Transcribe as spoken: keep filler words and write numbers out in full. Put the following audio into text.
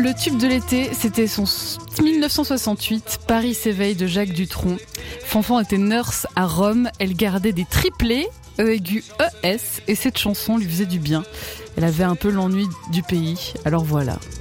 Le tube de l'été, c'était son dix-neuf cent soixante-huit, Paris s'éveille de Jacques Dutronc. Fanfan était nurse à Rome, elle gardait des triplés, E aigu E S, et cette chanson lui faisait du bien. Elle avait un peu l'ennui du pays, alors voilà.